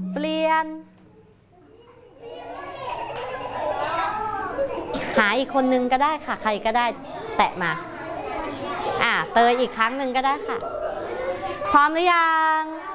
เปลี่ยนหาอีกคนนึงก็ได้ค่ะใครก็ได้แตะมาเตยอีกครั้งหนึ่งก็ได้ค่ะพร้อมหรือยัง